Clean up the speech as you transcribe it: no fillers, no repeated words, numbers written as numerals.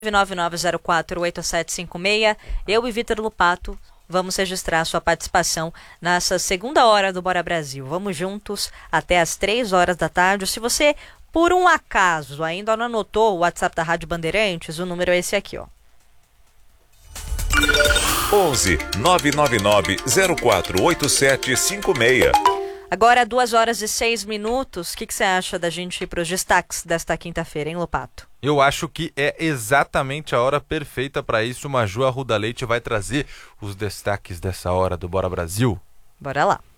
999048756. Eu e Vitor Lupato vamos registrar sua participação nessa segunda hora do Bora Brasil. Vamos juntos até as 3 horas da tarde. Se você, por um acaso, ainda não anotou o WhatsApp da Rádio Bandeirantes, o número é esse aqui, ó. 11 999 048756. Agora, 2h06. O que você acha da gente ir para os destaques desta quinta-feira, hein, Lupato? Eu acho que é exatamente a hora perfeita para isso. Maju Arruda Leite vai trazer os destaques dessa hora do Bora Brasil. Bora lá.